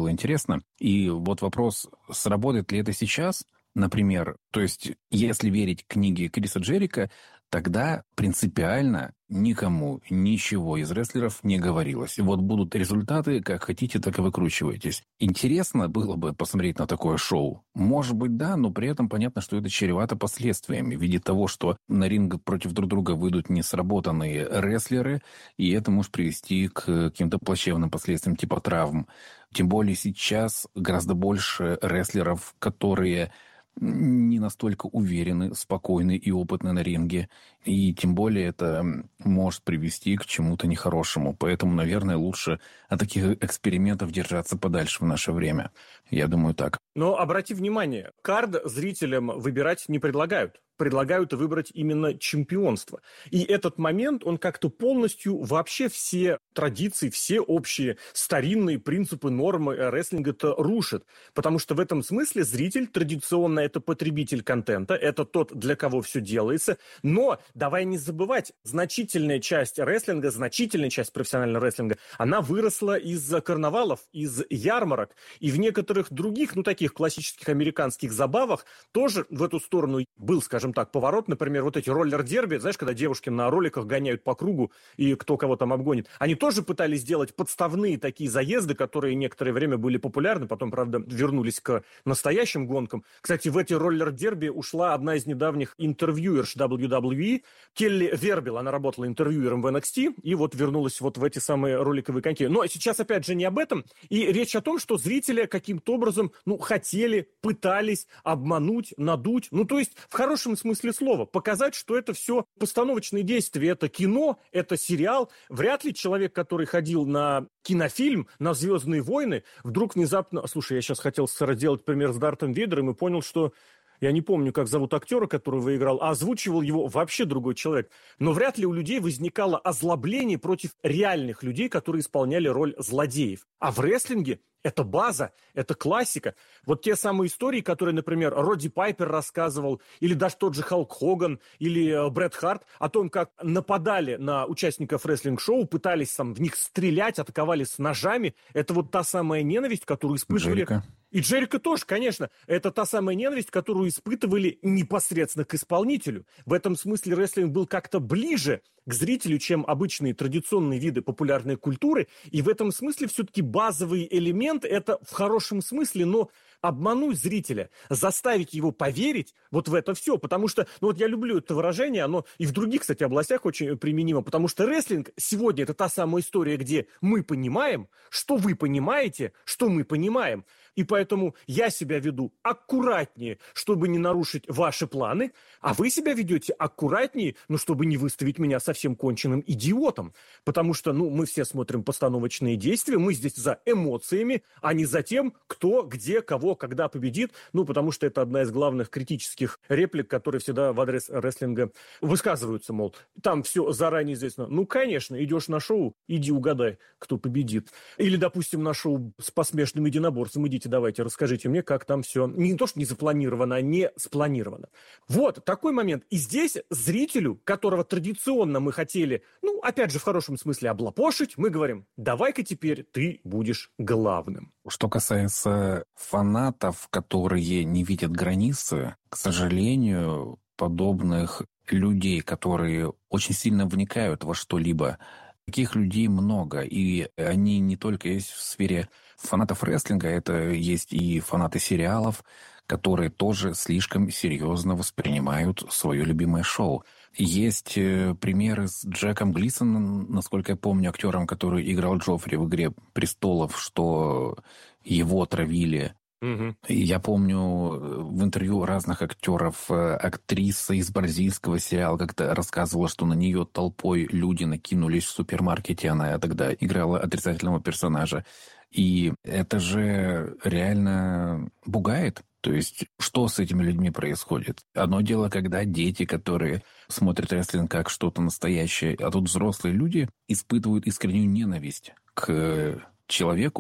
было интересно. И вот вопрос, сработает ли это сейчас, например, то есть, если верить книге Криса Джерика, тогда принципиально никому ничего из рестлеров не говорилось. Вот будут результаты, как хотите, так и выкручивайтесь. Интересно было бы посмотреть на такое шоу? Может быть, да, но при этом понятно, что это чревато последствиями в виде того, что на ринг против друг друга выйдут несработанные рестлеры, и это может привести к каким-то плачевным последствиям типа травм. Тем более сейчас гораздо больше рестлеров, которые не настолько уверены, спокойны и опытны на ринге. И тем более это может привести к чему-то нехорошему. Поэтому, наверное, лучше от таких экспериментов держаться подальше в наше время. Я думаю, так. Но обрати внимание, кард зрителям выбирать не предлагают. Предлагают выбрать именно чемпионство. И этот момент, он как-то полностью вообще все традиции, все общие старинные принципы, нормы рестлинга-то рушит. Потому что в этом смысле зритель традиционно это потребитель контента, это тот, для кого все делается. Но давай не забывать, значительная часть рестлинга, значительная часть профессионального рестлинга, она выросла из карнавалов, из ярмарок. И в некоторых других, таких классических американских забавах тоже в эту сторону был, скажем так, поворот. Например, вот эти роллер-дерби, знаешь, когда девушки на роликах гоняют по кругу и кто кого там обгонит. Они тоже пытались сделать подставные такие заезды, которые некоторое время были популярны, потом, правда, вернулись к настоящим гонкам. Кстати, в эти роллер-дерби ушла одна из недавних интервьюерш WWE, Келли Вербил. Она работала интервьюером в NXT и вот вернулась вот в эти самые роликовые коньки. Но сейчас, опять же, не об этом. И речь о том, что зрители каким-то образом, хотели, пытались обмануть, надуть. То есть, в хорошем смысле слова, показать, что это все постановочные действия. Это кино, это сериал. Вряд ли человек, который ходил на кинофильм, на «Звездные войны», вдруг внезапно... Слушай, я сейчас хотел сделать пример с Дартом Вейдером и понял, что... Я не помню, как зовут актера, который выиграл, а озвучивал его вообще другой человек. Но вряд ли у людей возникало озлобление против реальных людей, которые исполняли роль злодеев. А в рестлинге это база, это классика. Вот те самые истории, которые, например, Родди Пайпер рассказывал, или даже тот же Халк Хоган, или Брэд Харт, о том, как нападали на участников рестлинг-шоу, пытались в них стрелять, атаковали с ножами. Это вот та самая ненависть, которую испытывали... Джерика. И Джерико тоже, конечно. Это та самая ненависть, которую испытывали непосредственно к исполнителю. В этом смысле рестлинг был как-то ближе к зрителю, чем обычные традиционные виды популярной культуры. И в этом смысле все-таки базовый элемент – это в хорошем смысле, но обмануть зрителя, заставить его поверить вот в это все. Потому что, я люблю это выражение, оно и в других, кстати, областях очень применимо. Потому что рестлинг сегодня – это та самая история, где мы понимаем, что вы понимаете, что мы понимаем. И поэтому я себя веду аккуратнее, чтобы не нарушить ваши планы, а вы себя ведете аккуратнее, чтобы не выставить меня совсем конченным идиотом. Потому что, мы все смотрим постановочные действия, мы здесь за эмоциями, а не за тем, кто, где, кого, когда победит. Потому что это одна из главных критических реплик, которые всегда в адрес рестлинга высказываются, мол, там все заранее известно. Конечно, идешь на шоу, иди угадай, кто победит. Или, допустим, на шоу с посмешным единоборством, идите, давайте, расскажите мне, как там все не то, что не запланировано, а не спланировано. Вот такой момент. И здесь зрителю, которого традиционно мы хотели, опять же, в хорошем смысле облапошить, мы говорим, давай-ка теперь ты будешь главным. Что касается фанатов, которые не видят границы, к сожалению, подобных людей, которые очень сильно вникают во что-либо, таких людей много, и они не только есть в сфере фанатов рестлинга, это есть и фанаты сериалов, которые тоже слишком серьезно воспринимают свое любимое шоу. Есть примеры с Джеком Глисоном, насколько я помню, актером, который играл Джоффри в «Игре престолов», что его травили. Я помню в интервью разных актеров, актриса из бразильского сериала как-то рассказывала, что на нее толпой люди накинулись в супермаркете, она тогда играла отрицательного персонажа. И это же реально пугает. То есть, что с этими людьми происходит? Одно дело, когда дети, которые смотрят рестлинг как что-то настоящее, а тут взрослые люди испытывают искреннюю ненависть к человеку,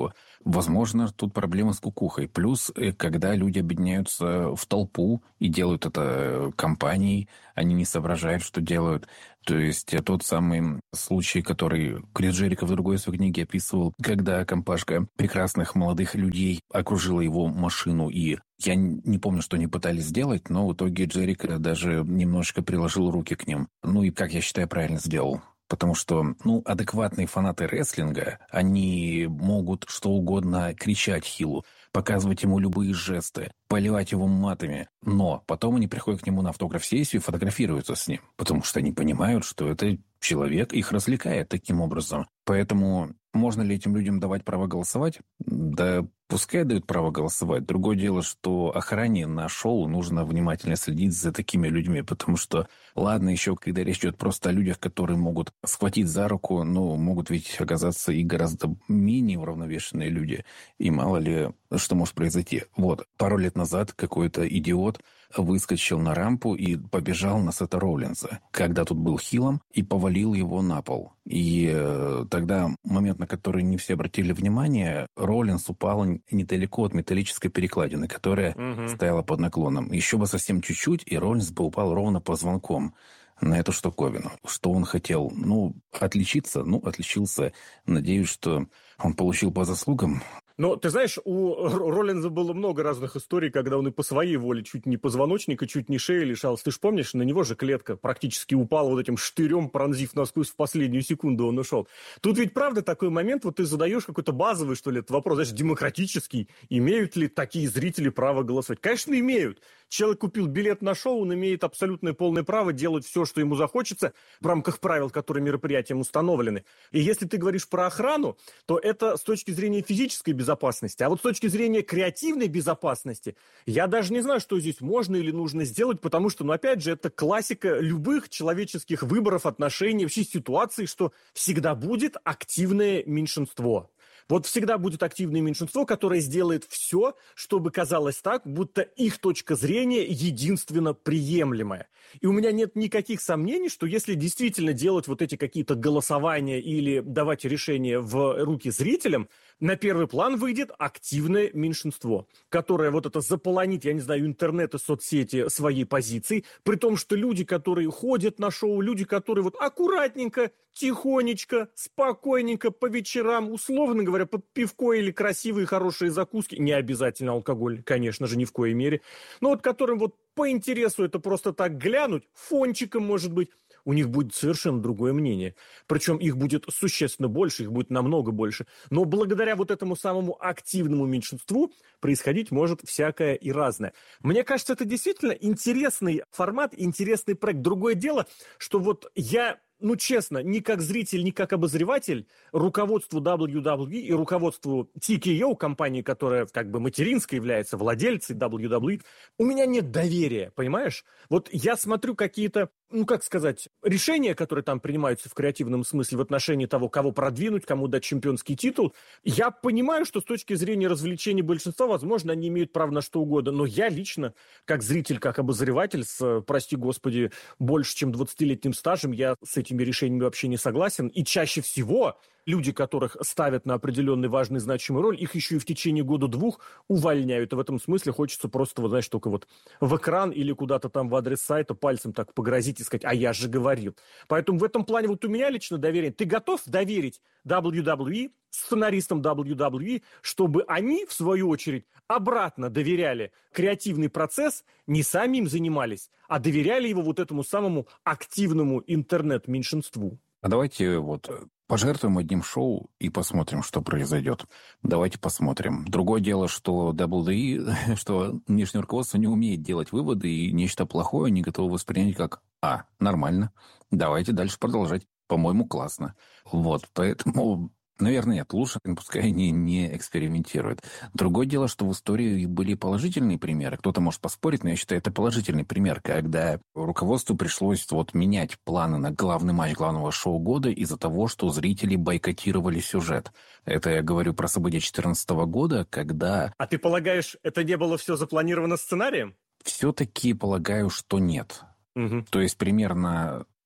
Возможно, тут проблема с кукухой. Плюс, когда люди объединяются в толпу и делают это компанией, они не соображают, что делают. То есть тот самый случай, который Крис Джерико в другой своей книге описывал, когда компашка прекрасных молодых людей окружила его машину, и я не помню, что они пытались сделать, но в итоге Джерико даже немножечко приложил руки к ним. Ну и, как я считаю, правильно сделал. Потому что, адекватные фанаты рестлинга, они могут что угодно кричать Хиллу, показывать ему любые жесты, поливать его матами. Но потом они приходят к нему на автограф-сессию и фотографируются с ним, потому что они понимают, что это человек их развлекает таким образом. Поэтому можно ли этим людям давать право голосовать? Да пускай дают право голосовать. Другое дело, что охране на шоу нужно внимательно следить за такими людьми, потому что, ладно, еще когда речь идет просто о людях, которые могут схватить за руку, но могут ведь оказаться и гораздо менее уравновешенные люди, и мало ли что может произойти. Вот, пару лет назад какой-то идиот выскочил на рампу и побежал на Сета Роллинса, когда тут был хилом, и повалил его на пол. И тогда, момент, на который не все обратили внимание, Роллинс упал недалеко от металлической перекладины, которая стояла под наклоном. Еще бы совсем чуть-чуть, и Роллинс бы упал ровно позвонком на эту штуковину. Что он хотел? Отличиться? Отличился. Надеюсь, что он получил по заслугам. Но, ты знаешь, у Роллинза было много разных историй, когда он и по своей воле чуть не позвоночника, чуть не шеи лишался. Ты же помнишь, на него же клетка практически упала вот этим штырем, пронзив насквозь в последнюю секунду он ушел. Тут ведь правда такой момент, вот ты задаешь какой-то базовый, что ли, этот вопрос, знаешь, демократический. Имеют ли такие зрители право голосовать? Конечно, имеют. Человек купил билет на шоу, он имеет абсолютное полное право делать все, что ему захочется в рамках правил, которые мероприятием установлены. И если ты говоришь про охрану, то это с точки зрения физической безопасности. А вот с точки зрения креативной безопасности, я даже не знаю, что здесь можно или нужно сделать, потому что, опять же, это классика любых человеческих выборов, отношений, вообще ситуаций, что всегда будет активное меньшинство. Вот всегда будет активное меньшинство, которое сделает все, чтобы казалось так, будто их точка зрения единственно приемлемая. И у меня нет никаких сомнений, что если действительно делать вот эти какие-то голосования или давать решения в руки зрителям, на первый план выйдет активное меньшинство, которое вот это заполонит, я не знаю, интернет и соцсети своей позицией, при том, что люди, которые ходят на шоу, люди, которые вот аккуратненько, тихонечко, спокойненько по вечерам, условно говоря, под пивко или красивые хорошие закуски, не обязательно алкоголь, конечно же, ни в коей мере, но вот которым вот по интересу это просто так глянуть, фончиком, может быть, у них будет совершенно другое мнение. Причем их будет существенно больше, их будет намного больше. Но благодаря вот этому самому активному меньшинству происходить может всякое и разное. Мне кажется, это действительно интересный формат, интересный проект. Другое дело, что вот я... честно, ни как зритель, ни как обозреватель руководству WWE и руководству TKO, компании, которая как бы материнской является, владельцей WWE, у меня нет доверия, понимаешь? Вот я смотрю какие-то, решения, которые там принимаются в креативном смысле в отношении того, кого продвинуть, кому дать чемпионский титул. Я понимаю, что с точки зрения развлечения большинства, возможно, они имеют право на что угодно, но я лично, как зритель, как обозреватель с, прости господи, больше чем 20-летним стажем, я с этими решениями вообще не согласен. И чаще всего люди, которых ставят на определенный важный, значимый роль, их еще и в течение года-двух увольняют. И в этом смысле хочется просто, только вот в экран или куда-то там в адрес сайта пальцем так погрозить и сказать, а я же говорил. Поэтому в этом плане вот у меня лично доверие. Ты готов доверить WWE, сценаристам WWE, чтобы они, в свою очередь, обратно доверяли креативный процесс, не сами им занимались, а доверяли его вот этому самому активному интернет-меньшинству? А давайте пожертвуем одним шоу и посмотрим, что произойдет. Давайте посмотрим. Другое дело, что WWE, что внешнее руководство не умеет делать выводы, и нечто плохое не готово воспринять как нормально. Давайте дальше продолжать. По-моему, классно. Поэтому... Наверное, нет, лучше пускай они не экспериментируют. Другое дело, что в истории были положительные примеры. Кто-то может поспорить, но я считаю, это положительный пример, когда руководству пришлось менять планы на главный матч главного шоу года из-за того, что зрители бойкотировали сюжет. Это я говорю про события 2014 года, когда... А ты полагаешь, это не было все запланировано сценарием? Все-таки полагаю, что нет. Угу. То есть примерно...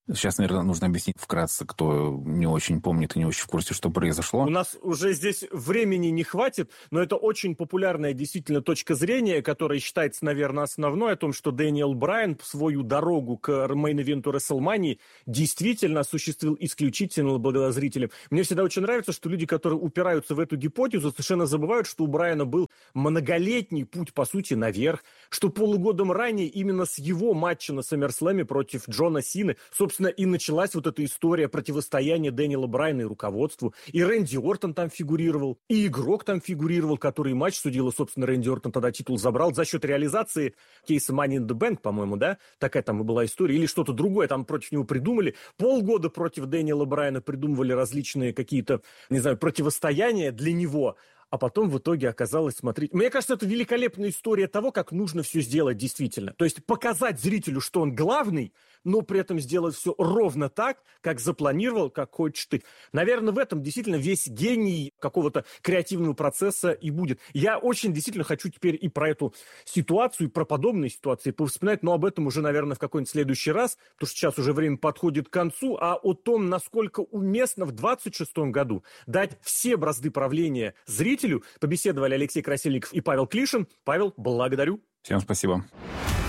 Сейчас, наверное, нужно объяснить вкратце, кто не очень помнит и не очень в курсе, что произошло. У нас уже здесь времени не хватит, но это очень популярная действительно точка зрения, которая считается, наверное, основной, о том, что Дэниел Брайан свою дорогу к мейн-ивенту WrestleMania действительно осуществил исключительно благодаря зрителям. Мне всегда очень нравится, что люди, которые упираются в эту гипотезу, совершенно забывают, что у Брайана был многолетний путь, по сути, наверх, что полугодом ранее именно с его матча на SummerSlam против Джона Сины, собственно, и началась вот эта история противостояния Дэниела Брайана и руководству. И Рэнди Ортон там фигурировал, и игрок там фигурировал, который матч судил, и, собственно, Рэнди Ортон тогда титул забрал за счет реализации кейса Money in the Bank, по-моему, да? Такая там и была история. Или что-то другое там против него придумали. Полгода против Дэниела Брайана придумывали различные какие-то, не знаю, противостояния для него. А потом в итоге оказалось, смотрите... Мне кажется, это великолепная история того, как нужно все сделать действительно. То есть показать зрителю, что он главный, но при этом сделать все ровно так, как запланировал, как хочешь ты. Наверное, в этом действительно весь гений какого-то креативного процесса и будет. Я очень действительно хочу теперь и про эту ситуацию, и про подобные ситуации повспоминать, но об этом уже, наверное, в какой-нибудь следующий раз, потому что сейчас уже время подходит к концу, а о том, насколько уместно в 2026 году дать все бразды правления зрителю, побеседовали Алексей Красильников и Павел Клишин. Павел, благодарю. Всем спасибо.